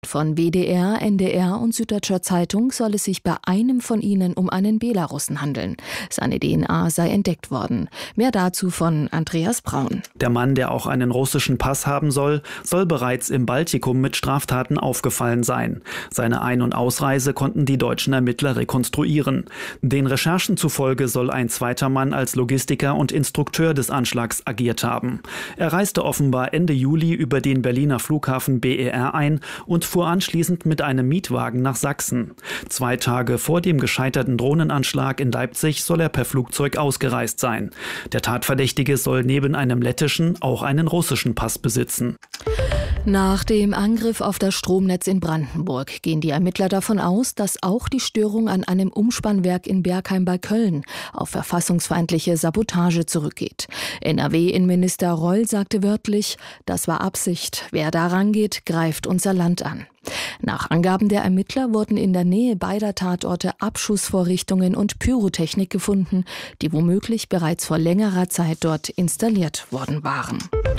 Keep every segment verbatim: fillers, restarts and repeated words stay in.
Von W D R, N D R und Süddeutscher Zeitung soll es sich bei einem von ihnen um einen Belarussen handeln. Seine D N A sei entdeckt worden. Mehr dazu von Andreas Braun. Der Mann, der auch einen russischen Pass haben soll, soll bereits im Baltikum mit Straftaten aufgefallen sein. Seine Ein- und Ausreise konnten die deutschen Ermittler rekonstruieren. Den Recherchen zufolge soll ein zweiter Mann als Logistiker und Instrukteur des Anschlags agiert haben. Er reiste offenbar Ende Juli über den Berliner Flughafen B E R ein und fuhr anschließend mit einem Mietwagen nach Sachsen. Zwei Tage vor dem gescheiterten Drohnenanschlag in Leipzig soll er per Flugzeug ausgereist sein. Der Tatverdächtige soll neben einem lettischen auch einen russischen Pass besitzen. Nach dem Angriff auf das Stromnetz in Brandenburg gehen die Ermittler davon aus, dass auch die Störung an einem Umspannwerk in Bergheim bei Köln auf verfassungsfeindliche Sabotage zurückgeht. N R W-Innenminister Reul sagte wörtlich, das war Absicht. Wer da rangeht, greift unser Land an. Nach Angaben der Ermittler wurden in der Nähe beider Tatorte Abschussvorrichtungen und Pyrotechnik gefunden, die womöglich bereits vor längerer Zeit dort installiert worden waren.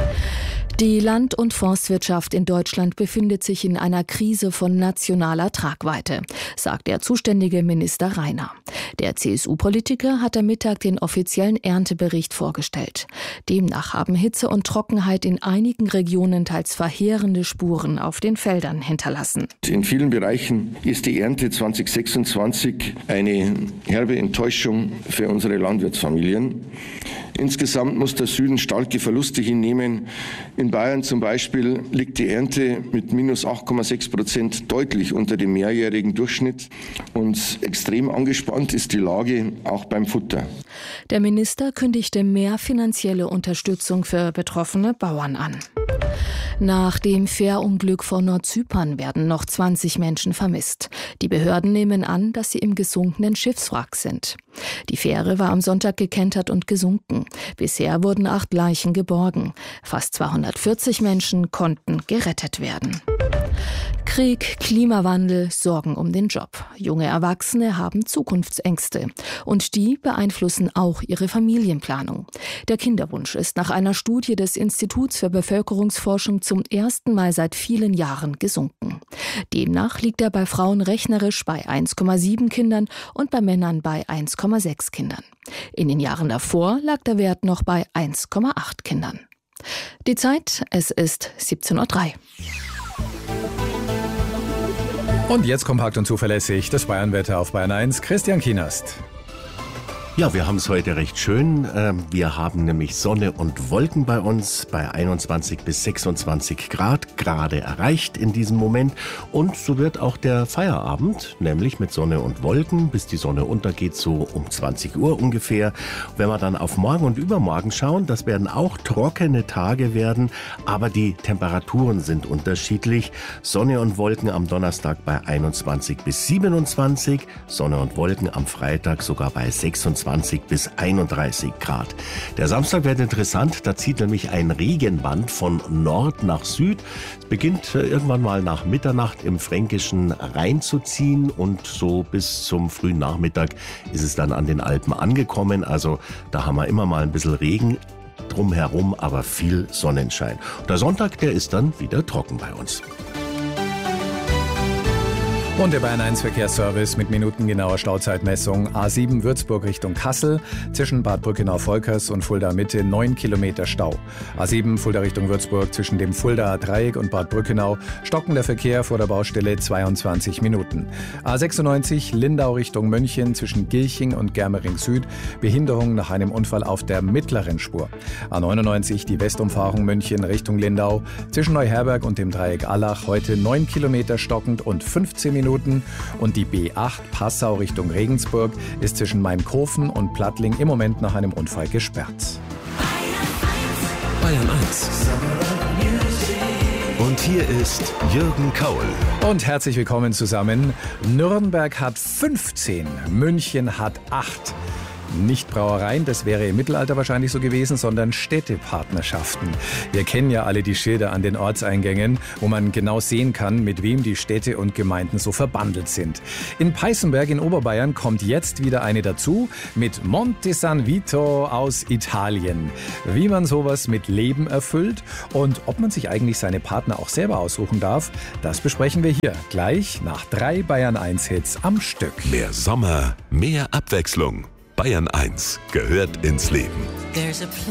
Die Land- und Forstwirtschaft in Deutschland befindet sich in einer Krise von nationaler Tragweite, sagt der zuständige Minister Rainer. Der C S U-Politiker hat am Mittag den offiziellen Erntebericht vorgestellt. Demnach haben Hitze und Trockenheit in einigen Regionen teils verheerende Spuren auf den Feldern hinterlassen. In vielen Bereichen ist die Ernte zwanzig sechsundzwanzig eine herbe Enttäuschung für unsere Landwirtsfamilien. Insgesamt muss der Süden starke Verluste hinnehmen. In Bayern zum Beispiel liegt die Ernte mit minus acht Komma sechs Prozent deutlich unter dem mehrjährigen Durchschnitt. Und extrem angespannt ist die Lage auch beim Futter. Der Minister kündigte mehr finanzielle Unterstützung für betroffene Bauern an. Nach dem Fährunglück vor Nordzypern werden noch zwanzig Menschen vermisst. Die Behörden nehmen an, dass sie im gesunkenen Schiffswrack sind. Die Fähre war am Sonntag gekentert und gesunken. Bisher wurden acht Leichen geborgen. Fast zweihundertvierzig Menschen konnten gerettet werden. Krieg, Klimawandel, Sorgen um den Job. Junge Erwachsene haben Zukunftsängste. Und die beeinflussen auch ihre Familienplanung. Der Kinderwunsch ist nach einer Studie des Instituts für Bevölkerungsforschung zum ersten Mal seit vielen Jahren gesunken. Demnach liegt er bei Frauen rechnerisch bei eins Komma sieben Kindern und bei Männern bei eins Komma sechs Kindern. In den Jahren davor lag der Wert noch bei eins Komma acht Kindern. Die Zeit, es ist siebzehn Uhr drei. Und jetzt kompakt und zuverlässig das Bayernwetter auf Bayern eins. Christian Kienast. Ja, wir haben es heute recht schön. Wir haben nämlich Sonne und Wolken bei uns bei einundzwanzig bis sechsundzwanzig Grad gerade erreicht in diesem Moment. Und so wird auch der Feierabend, nämlich mit Sonne und Wolken, bis die Sonne untergeht, so um zwanzig Uhr ungefähr. Wenn wir dann auf morgen und übermorgen schauen, das werden auch trockene Tage werden, aber die Temperaturen sind unterschiedlich. Sonne und Wolken am Donnerstag bei einundzwanzig bis siebenundzwanzig, Sonne und Wolken am Freitag sogar bei sechsundzwanzig bis einunddreißig Grad. Der Samstag wird interessant, da zieht nämlich ein Regenband von Nord nach Süd. Es beginnt irgendwann mal nach Mitternacht im Fränkischen reinzuziehen und so bis zum frühen Nachmittag ist es dann an den Alpen angekommen. Also da haben wir immer mal ein bisschen Regen drumherum, aber viel Sonnenschein. Und der Sonntag, der ist dann wieder trocken bei uns. Und der Bayern eins Verkehrsservice mit minutengenauer Stauzeitmessung. A sieben Würzburg Richtung Kassel, zwischen Bad Brückenau-Volkers und Fulda Mitte neun Kilometer Stau. A sieben Fulda Richtung Würzburg zwischen dem Fuldaer Dreieck und Bad Brückenau, stockender Verkehr vor der Baustelle zweiundzwanzig Minuten. A sechsundneunzig Lindau Richtung München zwischen Gilching und Germering Süd, Behinderung nach einem Unfall auf der mittleren Spur. A neunundneunzig die Westumfahrung München Richtung Lindau, zwischen Neuherberg und dem Dreieck Allach, heute neun Kilometer stockend und fünfzehn Minuten. Und die B acht Passau Richtung Regensburg ist zwischen Maimkofen und Plattling im Moment nach einem Unfall gesperrt. Bayern eins. Und hier ist Jürgen Kaul. Und herzlich willkommen zusammen. Nürnberg hat fünfzehn, München hat acht. Nicht Brauereien, das wäre im Mittelalter wahrscheinlich so gewesen, sondern Städtepartnerschaften. Wir kennen ja alle die Schilder an den Ortseingängen, wo man genau sehen kann, mit wem die Städte und Gemeinden so verbandelt sind. In Peißenberg in Oberbayern kommt jetzt wieder eine dazu mit Monte San Vito aus Italien. Wie man sowas mit Leben erfüllt und ob man sich eigentlich seine Partner auch selber aussuchen darf, das besprechen wir hier gleich nach drei Bayern eins Hits am Stück. Mehr Sommer, mehr Abwechslung. Bayern eins gehört ins Leben.